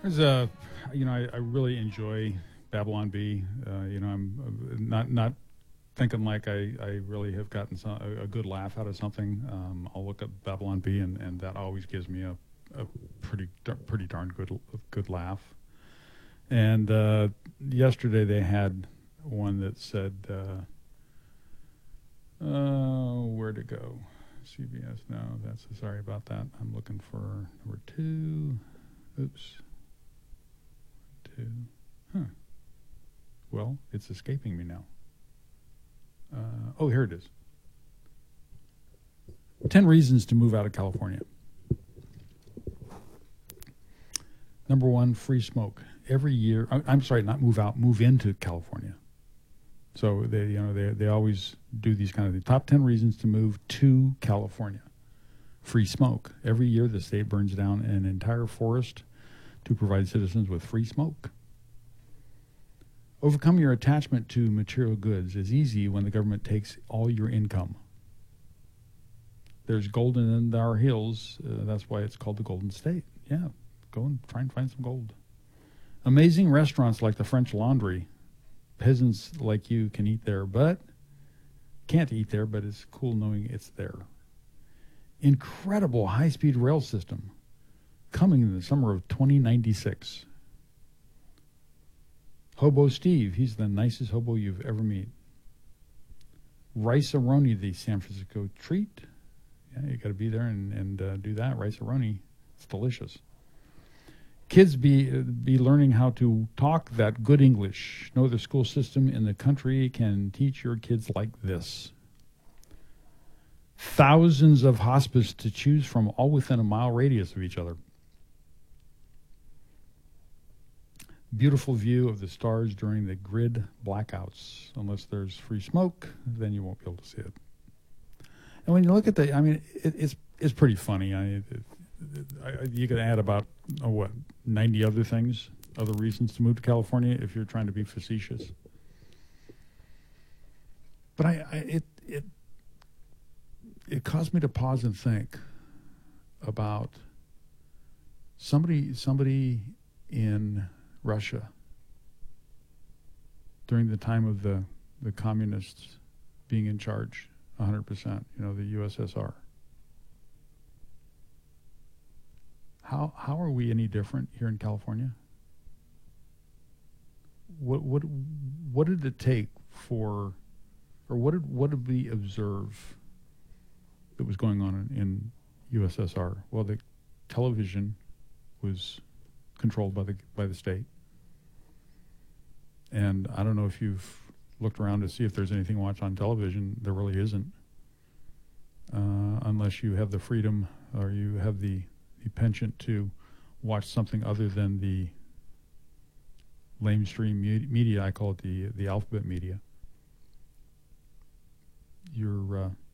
There's I really enjoy Babylon Bee. I'm not thinking like I really have gotten a good laugh out of something. I'll look at Babylon Bee, and that always gives me a pretty darn good laugh. And yesterday they had one that said, where'd it go? CBS. No, sorry about that. I'm looking for number 2. Oops. 2. Huh. Well, it's escaping me now. Here it is. 10 reasons to move out of California. Number 1, free smoke. Every year, I'm sorry, not move out, move into California. So they always do these kind of things. Top 10 reasons to move to California. Free smoke. Every year the state burns down an entire forest to provide citizens with free smoke. Overcome your attachment to material goods is easy when the government takes all your income. There's gold in our hills. That's why it's called the Golden State. Yeah, go and try and find some gold. Amazing restaurants like the French Laundry. Peasants like you can eat there, but can't eat there, but it's cool knowing it's there. Incredible high-speed rail system coming in the summer of 2096. Hobo Steve, he's the nicest hobo you've ever met. Rice-A-Roni, the San Francisco treat. Yeah, you got to be there and do that. Rice-A-Roni, it's delicious. Kids be learning how to talk that good English. No other school system in the country can teach your kids like this. Thousands of hospices to choose from, all within a mile radius of each other. Beautiful view of the stars during the grid blackouts. Unless there's free smoke, then you won't be able to see it. And when you look at it's pretty funny. You could add about 90 other things, other reasons to move to California if you're trying to be facetious. But it caused me to pause and think about somebody in Russia during the time of the communists being in charge 100%, the USSR. How are we any different here in California? What did it take for, or what did we observe that was going on in USSR? Well, the television was controlled by the state, and I don't know if you've looked around to see if there's anything to watch on television. There really isn't, unless you have the freedom or you have the penchant to watch something other than the lamestream media. I call it the alphabet media. You're